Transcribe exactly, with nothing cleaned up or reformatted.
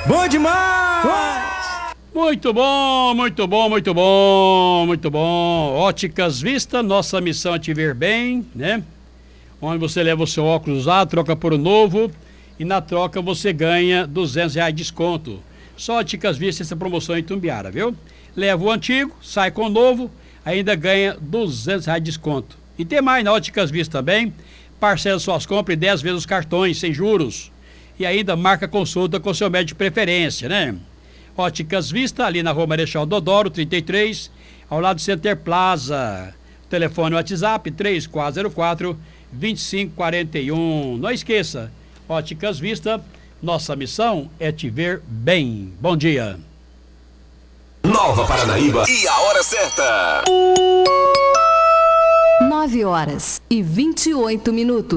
Bom demais! Muito bom, muito bom, muito bom, muito bom. Óticas Vista, nossa missão é te ver bem, né? Onde você leva o seu óculos usado, troca por um novo e na troca você ganha duzentos reais de desconto. Só Óticas Vista essa promoção em Itumbiara, viu? Leva o antigo, sai com o novo, ainda ganha duzentos reais de desconto. E tem mais na Óticas Vista também, parcela suas compras em dez vezes os cartões, sem juros. E ainda marca consulta com seu médico de preferência, né? Óticas Vista, ali na Rua Marechal Dodoro, trinta e três, ao lado do Center Plaza. Telefone WhatsApp três quatro zero quatro, dois cinco quatro um. Não esqueça, Óticas Vista, nossa missão é te ver bem. Bom dia. Nova Paranaíba e a hora certa. nove horas e vinte e oito minutos.